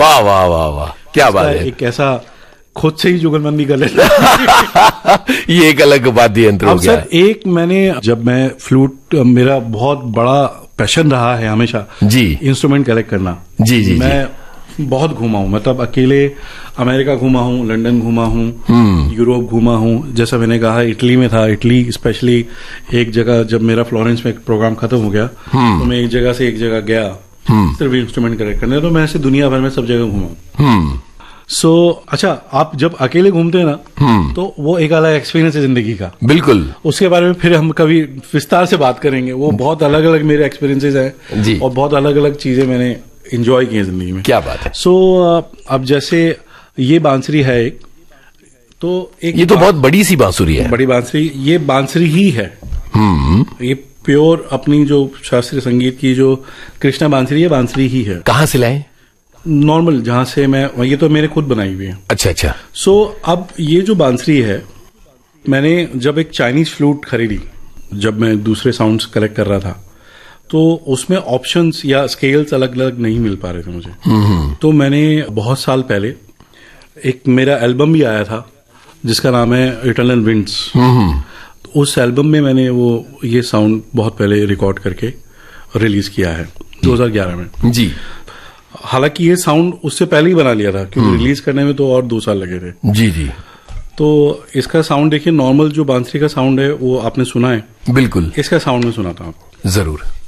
वाह वाह वाह वाह, क्या बात है। एक ऐसा खुद से ही जुगलबंदी कर लेता ये एक अलग वाद्य यंत्र हो गया। सर एक जब मैं फ्लूट, मेरा बहुत बड़ा पैशन रहा है हमेशा जी इंस्ट्रूमेंट कलेक्ट करना। जी जी मैं बहुत घूमा हूँ, मतलब अकेले अमेरिका घूमा हूँ, लंदन घूमा हूँ, यूरोप घूमा हूँ। जैसा मैंने कहा इटली में था, इटली स्पेशली एक जगह, जब मेरा फ्लोरेंस में एक प्रोग्राम खत्म हो गया तो मैं एक जगह से एक जगह गया सिर्फ इंस्ट्रूमेंट कलेक्ट करने। तो मैं ऐसे दुनिया भर में सब जगह घूमा हूँ। अच्छा, आप जब अकेले घूमते हैं ना तो वो एक अलग एक्सपीरियंस है जिंदगी का। बिल्कुल, उसके बारे में फिर हम कभी विस्तार से बात करेंगे। वो बहुत अलग अलग मेरे एक्सपीरियंसेस हैं जी, और बहुत अलग अलग चीजें मैंने एंजॉय की है जिंदगी में। क्या बात है। अब जैसे ये बांसुरी है एक, तो एक ये तो बहुत बड़ी सी बांसुरी है। बड़ी बांसुरी, ये बांसुरी ही है। ये प्योर अपनी जो शास्त्रीय संगीत की जो कृष्णा बांसुरी है, बांसुरी ही है। कहाँ से लाए? नॉर्मल जहां से मैं, ये तो मेरे खुद बनाई हुई है। अच्छा अच्छा। अब ये जो बांसुरी है, मैंने जब एक चाइनीज फ्लूट खरीदी, जब मैं दूसरे साउंड्स कलेक्ट कर रहा था, तो उसमें ऑप्शंस या स्केल्स अलग अलग नहीं मिल पा रहे थे मुझे। तो मैंने बहुत साल पहले एक मेरा एल्बम भी आया था जिसका नाम है इटर्नल विंड्स। तो उस एल्बम में मैंने ये साउंड बहुत पहले रिकॉर्ड करके रिलीज किया है 2011 में जी। हालांकि ये साउंड उससे पहले ही बना लिया था क्योंकि रिलीज करने में तो और 2 साल लगे थे। जी जी। तो इसका साउंड देखिए, नॉर्मल जो बांसुरी का साउंड है वो आपने सुना है, बिल्कुल, इसका साउंड में सुनाता हूँ आपको। जरूर।